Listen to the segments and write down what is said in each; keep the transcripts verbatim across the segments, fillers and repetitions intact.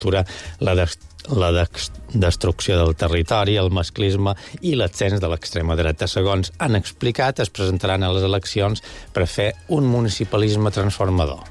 captura la de la destrucció del territori, el masclisme i l'ascens de l'extrema dreta. Segons han explicat, es presentaran a les eleccions per fer un municipalisme transformador.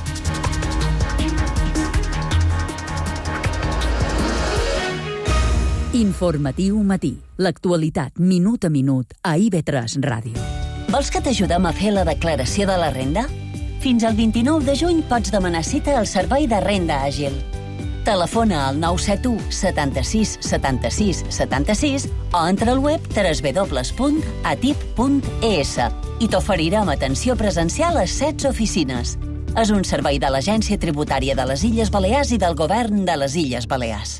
Informatiu matí. L'actualitat minut a minut a I V tres Ràdio. Vols que t'ajudem a fer la declaració de la renda? Fins al vint-i-nou de juny pots demanar cita al Servei de Renda Àgil. Telefona al nou set u setanta-sis setanta-sis setanta-sis o entra al web w w w punt atip punt e s i t'oferirem atenció presencial a setze oficines. És un servei de l'Agència Tributària de les Illes Balears i del Govern de les Illes Balears.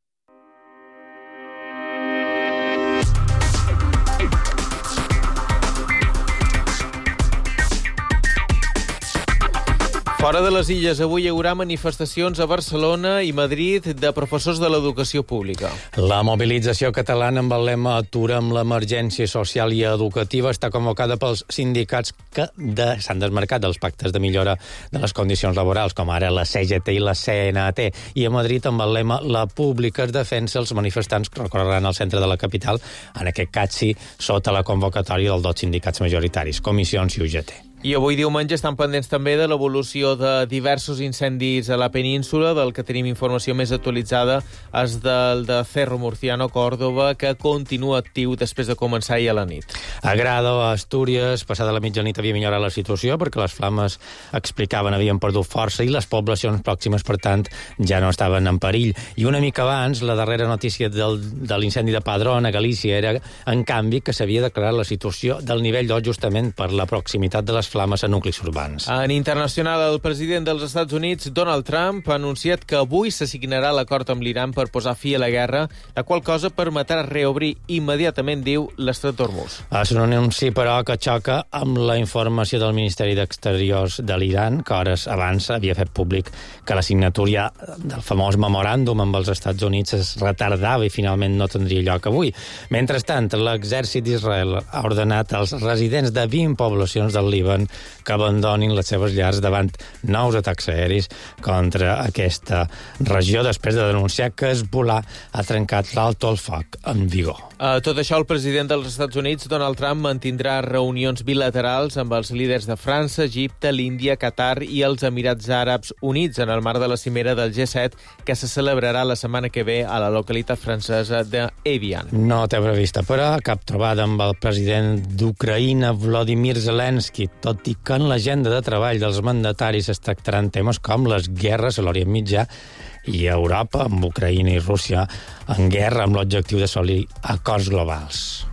Fora de les illes, avui hi haurà manifestacions a Barcelona i Madrid de professors de l'educació pública. La mobilització catalana amb el lema Aturem l'emergència social i educativa està convocada pels sindicats que de, s'han desmarcat dels pactes de millora de les condicions laborals, com ara la C G T i la C N T. I a Madrid, amb el lema La pública es defensa, els manifestants recorreran al centre de la capital, en aquest cas sí, sota la convocatòria dels dos sindicats majoritaris, Comissions i U G T. I avui diumenge estan pendents també de l'evolució de diversos incendis a la península. Del que tenim informació més actualitzada és del de Cerro Murciano, Còrdova, que continua actiu després de començar ahir a la nit. A Grado, a Astúries, passada la mitjanit havia millorat la situació perquè les flames, explicaven, havien perdut força i les poblacions pròximes, per tant, ja no estaven en perill. I una mica abans, la darrera notícia del, de l'incendi de Padrón a Galícia era, en canvi, que s'havia declarat la situació del nivell dos justament per la proximitat de les flames a nuclis urbans. En internacional, el president dels Estats Units, Donald Trump, ha anunciat que avui s'assignarà l'acord amb l'Iran per posar fi a la guerra, la qual cosa permetrà reobrir immediatament, diu, l'estret d'Hormuz. És un anunci, però, que xoca amb la informació del Ministeri d'Exteriors de l'Iran, que hores abans havia fet públic que la signatura del famós memoràndum amb els Estats Units es retardava i finalment no tindria lloc avui. Mentrestant, l'exèrcit d'Israel ha ordenat als residents de vint poblacions del Líban que abandonin les seves llars davant nous atacs aeris contra aquesta regió, després de denunciar que Hezbollah ha trencat l'alto al foc en vigor. A tot això, el president dels Estats Units, Donald Trump, mantindrà reunions bilaterals amb els líders de França, Egipte, l'Índia, Qatar i els Emirats Àrabs Units en el marc de la cimera del G set, que se celebrarà la setmana que ve a la localitat francesa d'Evian. No té prevista, però, cap trobada amb el president d'Ucraïna, Volodymyr Zelensky, tot i que en l'agenda de treball dels mandataris es tractaran temes com les guerres a l'Orient Mitjà i a Europa, amb Ucraïna i Rússia, en guerra amb l'objectiu d'assolir acords globals.